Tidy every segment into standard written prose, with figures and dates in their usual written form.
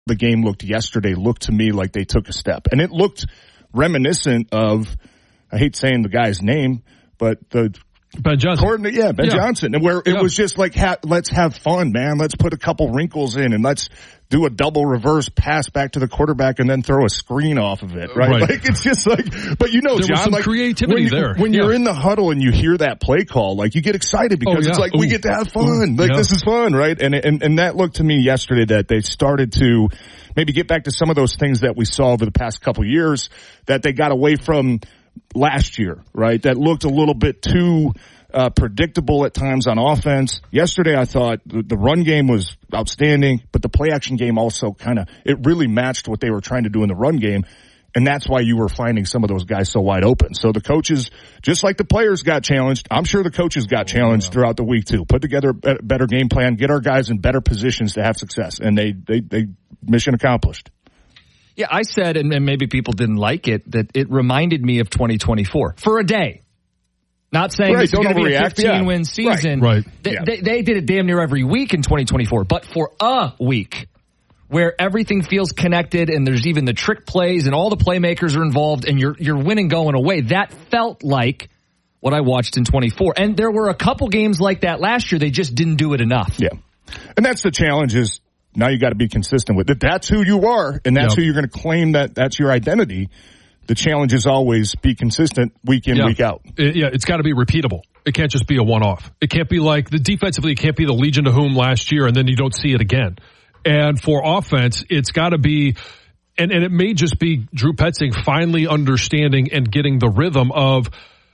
the game looked yesterday looked to me like they took a step. And it looked reminiscent of, I hate saying the guy's name, but the Ben Johnson. Ben Johnson. And where it was just like, let's have fun, man. Let's put a couple wrinkles in and let's do a double reverse pass back to the quarterback and then throw a screen off of it, right? Like, it's just like, but there John, was some like, creativity when you're in the huddle and you hear that play call, like, you get excited because it's like, we get to have fun. Like, this is fun, right? And that looked to me yesterday that they started to maybe get back to some of those things that we saw over the past couple years that they got away from last year, right? That looked a little bit too predictable at times on offense. Yesterday, I thought the run game was outstanding, but the play action game also it really matched what they were trying to do in the run game. And that's why you were finding some of those guys so wide open. So the coaches, just like the players got challenged, I'm sure the coaches got challenged throughout the week too. Put together a better game plan, get our guys in better positions to have success. And they mission accomplished. Yeah, I said, and maybe people didn't like it, that it reminded me of 2024 for a day. Not saying this is going to be a 15-win season. Right. They did it damn near every week in 2024, but for a week where everything feels connected and there's even the trick plays and all the playmakers are involved and you're winning going away, that felt like what I watched in 24. And there were a couple games like that last year. They just didn't do it enough. Yeah. And that's the challenge is now you got to be consistent with it. That's who you are, and that's who you're going to claim that's your identity. The challenge is always be consistent week in, week out. It's got to be repeatable. It can't just be a one-off. It can't be like defensively, it can't be the Legion to whom last year and then you don't see it again. And for offense, it's got to be, and it may just be Drew Petzing finally understanding and getting the rhythm of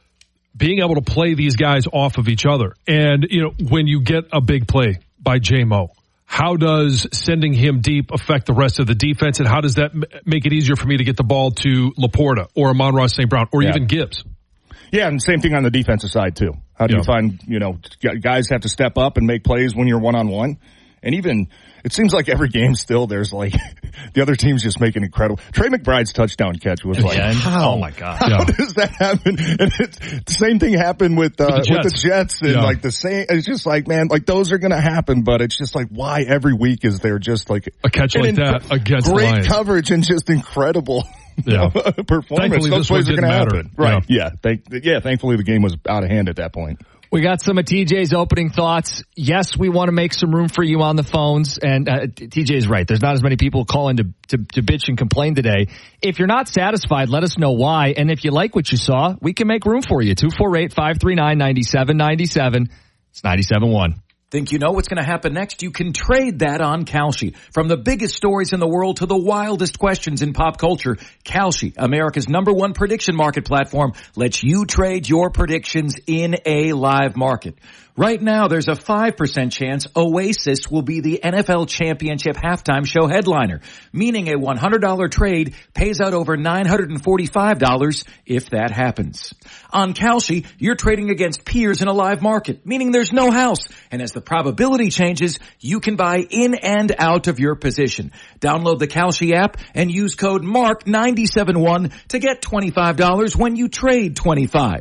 being able to play these guys off of each other. And, when you get a big play by J-Mo, how does sending him deep affect the rest of the defense, and how does that make it easier for me to get the ball to Laporta or Amon-Ra St. Brown or even Gibbs? Yeah, and same thing on the defensive side, too. How do you find, guys have to step up and make plays when you're one-on-one? And even, it seems like every game still there's like, the other team's just making incredible. Trey McBride's touchdown catch was like, how? Oh my God. How does that happen? And the same thing happened with the Jets. And like the same, it's just like, man, like those are going to happen, but it's just like, why every week is there just like a catch like that against great Lions. Coverage and just incredible performance. Thankfully, those plays are going to happen. Right. Yeah. Thankfully the game was out of hand at that point. We got some of TJ's opening thoughts. Yes, we want to make some room for you on the phones. And TJ's right. There's not as many people calling to bitch and complain today. If you're not satisfied, let us know why. And if you like what you saw, we can make room for you. 248-539-9797. It's 97.1. Think you know what's going to happen next? You can trade that on Kalshi. From the biggest stories in the world to the wildest questions in pop culture, Kalshi, America's #1 prediction market platform, lets you trade your predictions in a live market. Right now, there's a 5% chance Oasis will be the NFL Championship halftime show headliner, meaning a $100 trade pays out over $945 if that happens. On Kalshi, you're trading against peers in a live market, meaning there's no house. And as the probability changes, you can buy in and out of your position. Download the Kalshi app and use code MARK971 to get $25 when you trade $25.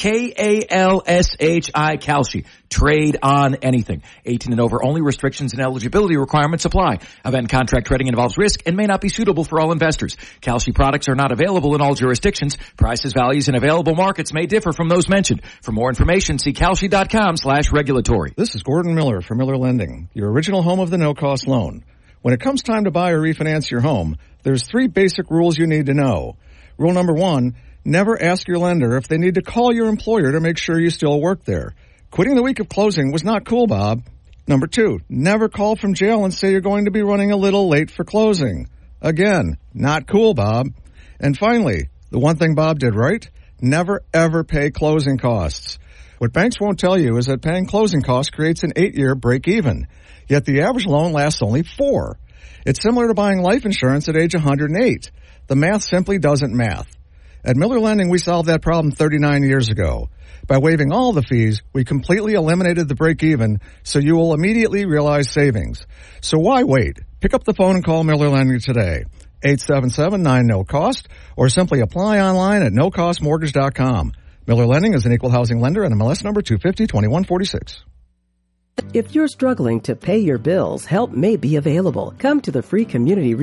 Kalshi, Kalshi. Trade on anything. 18 and over only. Restrictions and eligibility requirements apply. Event contract trading involves risk and may not be suitable for all investors. Kalshi products are not available in all jurisdictions. Prices, values, and available markets may differ from those mentioned. For more information, see Kalshi.com/regulatory. This is Gordon Miller from Miller Lending, your original home of the no-cost loan. When it comes time to buy or refinance your home, there's 3 basic rules you need to know. Rule number 1, never ask your lender if they need to call your employer to make sure you still work there. Quitting the week of closing was not cool, Bob. Number 2, never call from jail and say you're going to be running a little late for closing. Again, not cool, Bob. And finally, the one thing Bob did right, never ever pay closing costs. What banks won't tell you is that paying closing costs creates an 8-year break even. Yet the average loan lasts only 4. It's similar to buying life insurance at age 108. The math simply doesn't math. At Miller Lending, we solved that problem 39 years ago. By waiving all the fees, we completely eliminated the break-even, so you will immediately realize savings. So why wait? Pick up the phone and call Miller Lending today. 877-9-NO-COST, or simply apply online at nocostmortgage.com. Miller Lending is an equal housing lender and MLS number 250-2146. If you're struggling to pay your bills, help may be available. Come to the free community